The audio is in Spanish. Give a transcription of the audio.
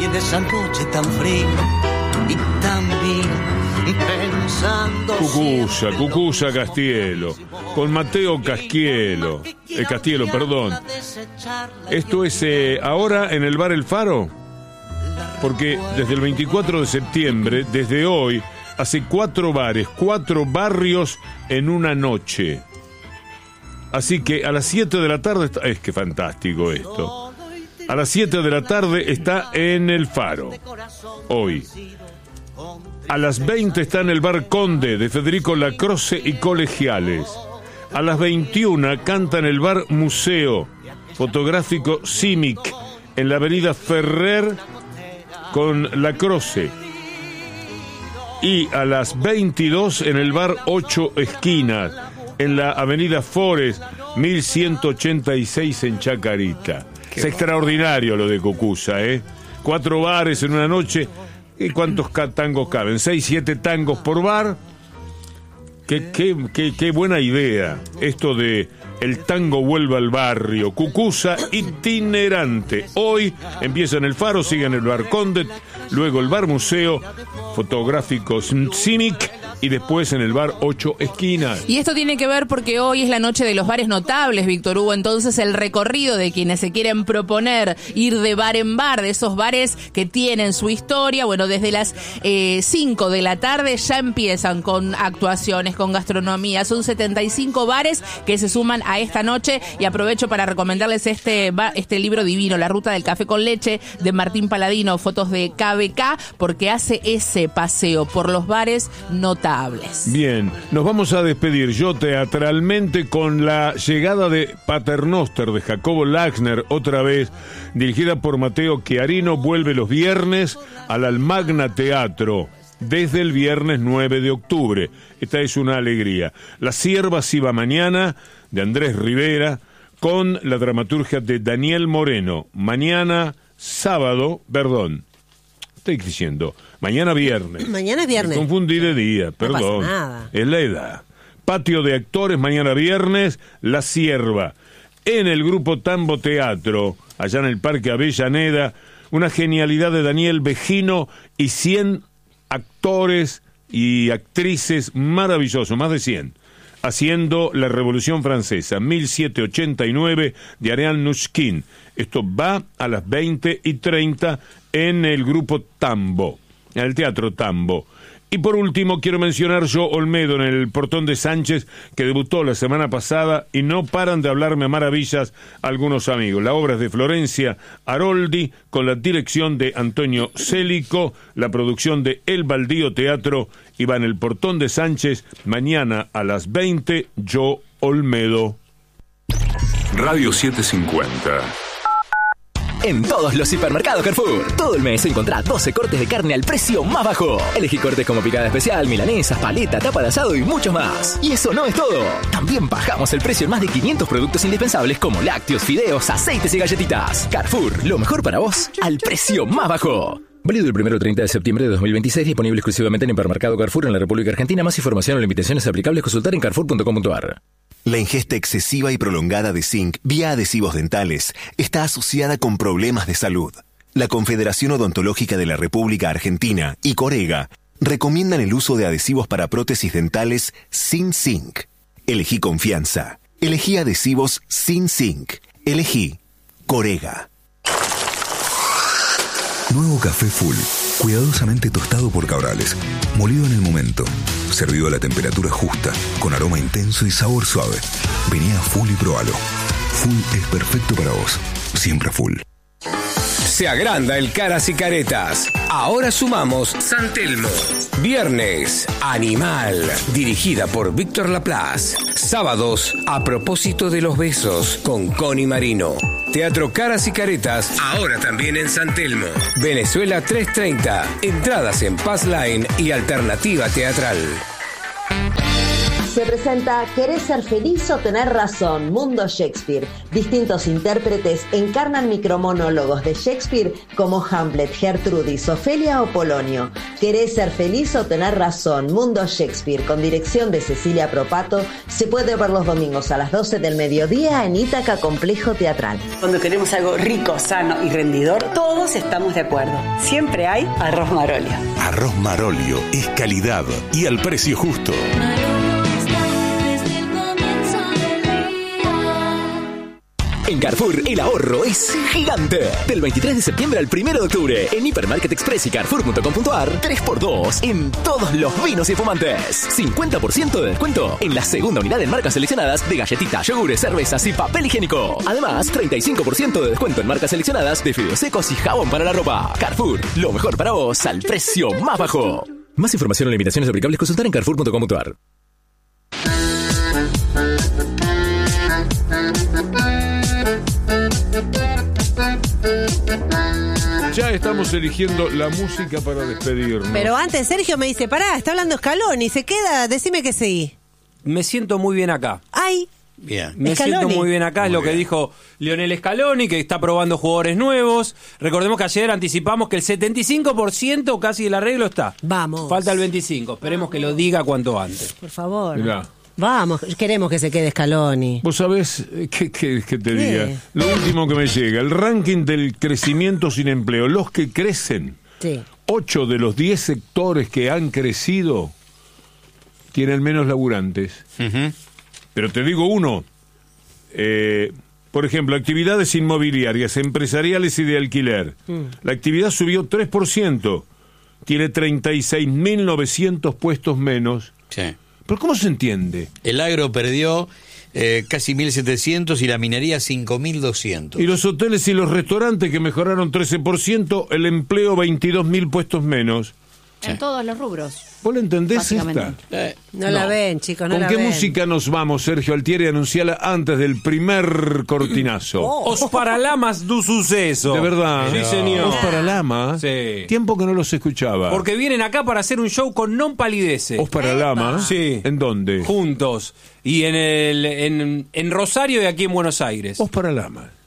de esa noche tan fría y tan vil, pensando Cucusa Castielo, con Mateo Castielo, perdón. Esto es ahora en el bar El Faro, porque desde el 24 de septiembre, desde hoy, hace 4 bares, 4 barrios en una noche. Así que a las 7 de la tarde, es que fantástico esto. A las 7 de la tarde está en el Faro, hoy. A las 20 está en el Bar Conde de Federico Lacroce y Colegiales. A las 21 canta en el Bar Museo Fotográfico Simic en la avenida Ferrer con Lacroce. Y a las 22 en el Bar 8 Esquinas en la avenida Forest 1186 en Chacarita. Es extraordinario lo de Cucusa, 4 bares en una noche. ¿Y cuántos tangos caben? 6, 7 tangos por bar. Qué buena idea. Esto de el tango vuelve al barrio. Cucusa itinerante. Hoy empieza en el Faro, sigue en el Bar Conde, luego el Bar Museo Fotográfico Cimic y después en el Bar 8 Esquinas. Y esto tiene que ver porque hoy es la noche de los bares notables, Víctor Hugo. Entonces el recorrido de quienes se quieren proponer ir de bar en bar, de esos bares que tienen su historia, bueno, desde las 5 de la tarde ya empiezan con actuaciones, con gastronomía. Son 75 bares que se suman a esta noche y aprovecho para recomendarles este libro divino, La Ruta del Café con Leche, de Martín Paladino, fotos de KBK, porque hace ese paseo por los bares notables. Bien, nos vamos a despedir yo teatralmente con la llegada de Paternoster de Jacobo Laxner, otra vez dirigida por Mateo Chiarino. Vuelve los viernes al Almagna Teatro desde el viernes 9 de octubre. Esta es una alegría. La Sierva si va mañana, de Andrés Rivera, con la dramaturgia de Daniel Moreno. Mañana viernes. Mañana es viernes. Me confundí de día, perdón. No pasa nada. Es la edad. Patio de Actores, mañana viernes, La Sierva. En el Grupo Tambo Teatro, allá en el Parque Avellaneda, una genialidad de Daniel Vejino y 100 actores y actrices maravillosos, más de 100, haciendo La Revolución Francesa, 1789, de Ariane Nouchkine. Esto va a las 20:30 en el Grupo Tambo, en el Teatro Tambo. Y por último, quiero mencionar yo Olmedo en el Portón de Sánchez, que debutó la semana pasada y no paran de hablarme maravillas algunos amigos. La obra es de Florencia Aroldi, con la dirección de Antonio Célico, la producción de El Baldío Teatro, y va en el Portón de Sánchez mañana a las 20, yo Olmedo. Radio 750. En todos los hipermercados Carrefour, todo el mes encontrá 12 cortes de carne al precio más bajo. Elegí cortes como picada especial, milanesas, paleta, tapa de asado y mucho más. Y eso no es todo. También bajamos el precio en más de 500 productos indispensables como lácteos, fideos, aceites y galletitas. Carrefour, lo mejor para vos al precio más bajo. Válido el 1 al 30 de septiembre de 2026, disponible exclusivamente en hipermercado Carrefour en la República Argentina. Más información o limitaciones aplicables consultar en carrefour.com.ar. La ingesta excesiva y prolongada de zinc vía adhesivos dentales está asociada con problemas de salud. La Confederación Odontológica de la República Argentina y Corega recomiendan el uso de adhesivos para prótesis dentales sin zinc. Elegí confianza. Elegí adhesivos sin zinc. Elegí Corega. Nuevo café Full, cuidadosamente tostado por Cabrales, molido en el momento, servido a la temperatura justa, con aroma intenso y sabor suave. Vení a Full y probalo. Full es perfecto para vos, siempre Full. Se agranda el Caras y Caretas. Ahora sumamos San Telmo. Viernes, Animal, dirigida por Víctor Laplace. Sábados, A propósito de los besos, con Connie Marino. Teatro Caras y Caretas, ahora también en San Telmo. Venezuela 330. Entradas en Pass Line y Alternativa Teatral. Se presenta ¿Querés ser feliz o tener razón? Mundo Shakespeare. Distintos intérpretes encarnan micromonólogos de Shakespeare como Hamlet, Gertrudis, Ofelia o Polonio. ¿Querés ser feliz o tener razón? Mundo Shakespeare, con dirección de Cecilia Propato, se puede ver los domingos a las 12 del mediodía en Ítaca Complejo Teatral. Cuando queremos algo rico, sano y rendidor, todos estamos de acuerdo. Siempre hay Arroz Marolio. Arroz Marolio es calidad y al precio justo. En Carrefour, el ahorro es gigante. Del 23 de septiembre al 1 de octubre, en Hipermarket Express y Carrefour.com.ar, 3x2 en todos los vinos y fumantes. 50% de descuento en la segunda unidad en marcas seleccionadas de galletitas, yogures, cervezas y papel higiénico. Además, 35% de descuento en marcas seleccionadas de fideos secos y jabón para la ropa. Carrefour, lo mejor para vos al precio más bajo. Más información o limitaciones aplicables, consultar en Carrefour.com.ar. Ya estamos eligiendo la música para despedirnos. Pero antes Sergio me dice, pará, está hablando Scaloni, se queda, decime que sí. Me siento muy bien acá. Ay, Bien. Me Scaloni. siento muy bien acá, es lo que dijo Lionel Scaloni, que está probando jugadores nuevos. Recordemos que ayer anticipamos que el 75% casi del arreglo está. Vamos. Falta el 25%, esperemos que lo diga cuanto antes. Por favor. Mirá. Vamos, queremos que se quede Scaloni. Vos sabés, ¿qué te diga? Lo último que me llega, el ranking del crecimiento sin empleo. Los que crecen, Sí. 8 de los 10 sectores que han crecido tienen menos laburantes. Pero te digo uno, por ejemplo, actividades inmobiliarias, empresariales y de alquiler. La actividad subió 3%, tiene 36.900 puestos menos. Sí. ¿Pero cómo se entiende? El agro perdió casi 1.700 y la minería 5.200. Y los hoteles y los restaurantes que mejoraron 13%, el empleo 22.000 puestos menos. En todos los rubros. ¿Vos la entendés Básicamente. esta? No la ven, chicos, no ¿Con la qué ven. música nos vamos, Sergio Altieri? Anunciala antes del primer cortinazo. Os Paralamas do Suceso. De verdad. Sí, señor. Os Paralamas. Sí. Tiempo que no los escuchaba. Porque vienen acá para hacer un show con Non Palidece. Os Paralamas. Sí. ¿En dónde? Juntos. Y en Rosario y aquí en Buenos Aires. Os Paralamas.